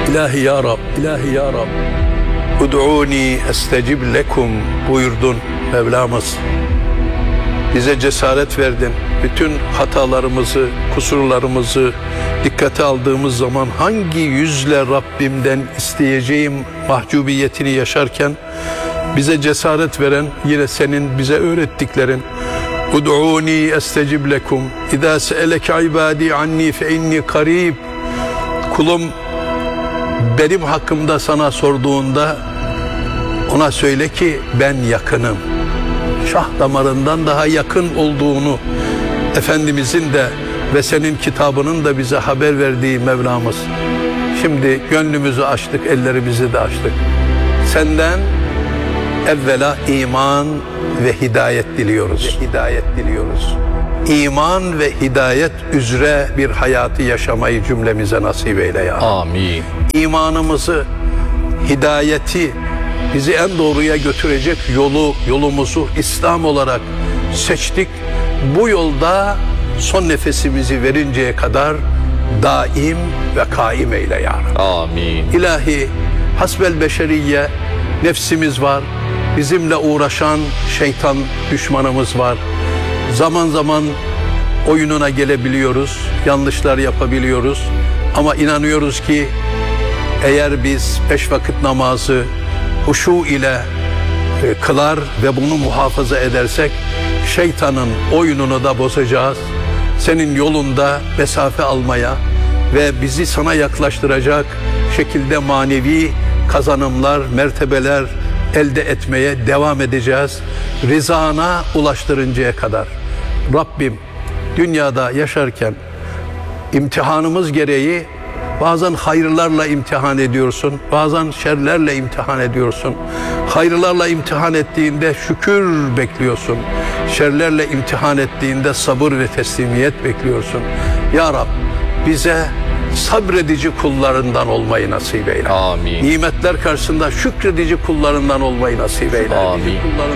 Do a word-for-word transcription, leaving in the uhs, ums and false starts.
İlahi ya Rab, ilahi ya Rab. Ud'uni estecib lekum buyurdun Mevlamız. Bize cesaret verdin. Bütün hatalarımızı, kusurlarımızı dikkate aldığımız zaman hangi yüzle Rabbimden isteyeceğim mahcubiyetini yaşarken bize cesaret veren yine senin bize öğrettiklerin. Ud'uni estecib lekum İzâ se'eleke ibâdî anni fe inni karîb. Kulum benim hakkımda sana sorduğunda ona söyle ki ben yakınım. Şah damarından daha yakın olduğunu Efendimizin de ve senin kitabının da bize haber verdiği Mevlamız. Şimdi gönlümüzü açtık, ellerimizi de açtık. Senden evvela iman ve hidayet diliyoruz. Ve hidayet diliyoruz. İman ve hidayet üzere bir hayatı yaşamayı cümlemize nasip eyle ya. Amin. İmanımızı, hidayeti, bizi en doğruya götürecek yolu, yolumuzu İslam olarak seçtik. Bu yolda son nefesimizi verinceye kadar daim ve kaim eyle ya Rabbi. Amin. İlahi, hasbel beşeriye nefsimiz var. Bizimle uğraşan şeytan düşmanımız var. Zaman zaman oyununa gelebiliyoruz, yanlışlar yapabiliyoruz. Ama inanıyoruz ki eğer biz beş vakit namazı huşu ile e, kılar ve bunu muhafaza edersek şeytanın oyununu da bozacağız. Senin yolunda mesafe almaya ve bizi sana yaklaştıracak şekilde manevi kazanımlar, mertebeler elde etmeye devam edeceğiz. Rızana ulaştırıncaya kadar. Rabbim dünyada yaşarken imtihanımız gereği bazen hayırlarla imtihan ediyorsun, bazen şerlerle imtihan ediyorsun. Hayırlarla imtihan ettiğinde şükür bekliyorsun. Şerlerle imtihan ettiğinde sabır ve teslimiyet bekliyorsun. Ya Rab, bize sabredici kullarından olmayı nasip eyle. Amin. Nimetler karşısında şükredici kullarından olmayı nasip eyle. Amin.